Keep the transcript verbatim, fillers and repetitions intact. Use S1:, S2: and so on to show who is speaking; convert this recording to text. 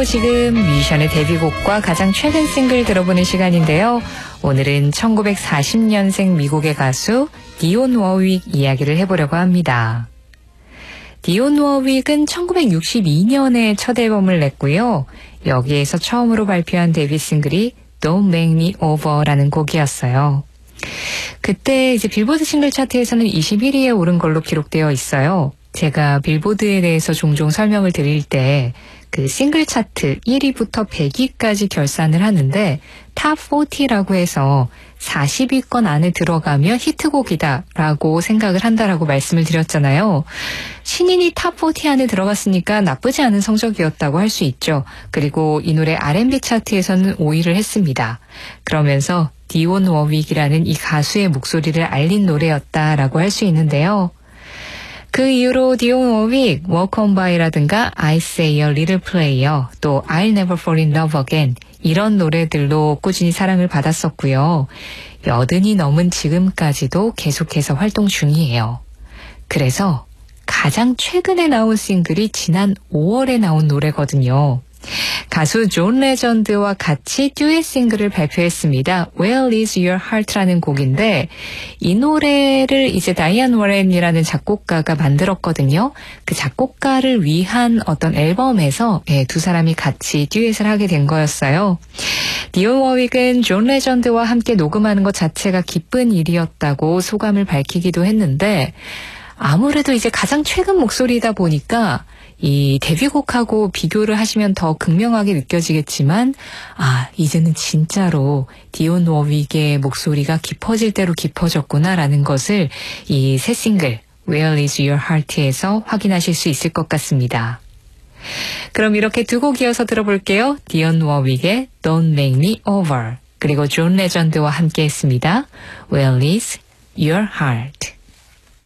S1: 그리고 지금 뮤지션의 데뷔곡과 가장 최근 싱글 들어보는 시간인데요. 오늘은 천구백사십 년생 미국의 가수 디온 워윅 이야기를 해보려고 합니다. 디온 워윅은 천구백육십이 년에 첫 앨범을 냈고요. 여기에서 처음으로 발표한 데뷔 싱글이 Don't Make Me Over라는 곡이었어요. 그때 이제 빌보드 싱글 차트에서는 이십일 위에 오른 걸로 기록되어 있어요. 제가 빌보드에 대해서 종종 설명을 드릴 때 그 싱글 차트 일 위부터 백 위까지 결산을 하는데 탑 사십라고 해서 사십 위권 안에 들어가면 히트곡이다라고 생각을 한다라고 말씀을 드렸잖아요. 신인이 탑 사십 안에 들어갔으니까 나쁘지 않은 성적이었다고 할 수 있죠. 그리고 이 노래 알앤비 차트에서는 오 위를 했습니다. 그러면서 디온 워윅이라는 이 가수의 목소리를 알린 노래였다라고 할 수 있는데요. 그 이후로 디온 워윅, Walk On By라든가 I Say a Little Player, 또 I'll Never Fall in Love Again 이런 노래들로 꾸준히 사랑을 받았었고요. 여든이 넘은 지금까지도 계속해서 활동 중이에요. 그래서 가장 최근에 나온 싱글이 지난 오월에 나온 노래거든요. 가수 존 레전드와 같이 듀엣 싱글을 발표했습니다. Where is your heart라는 곡인데 이 노래를 이제 다이안 워렌이라는 작곡가가 만들었거든요. 그 작곡가를 위한 어떤 앨범에서 네, 두 사람이 같이 듀엣을 하게 된 거였어요. 디온 워윅은 존 레전드와 함께 녹음하는 것 자체가 기쁜 일이었다고 소감을 밝히기도 했는데 아무래도 이제 가장 최근 목소리다 보니까 이 데뷔곡하고 비교를 하시면 더 극명하게 느껴지겠지만 아 이제는 진짜로 디온 워윅의 목소리가 깊어질 대로 깊어졌구나라는 것을 이 새 싱글 Where is your heart에서 확인하실 수 있을 것 같습니다. 그럼 이렇게 두 곡 이어서 들어볼게요. 디온 워윅의 Don't Make Me Over 그리고 존 레전드와 함께 했습니다. Where is your heart.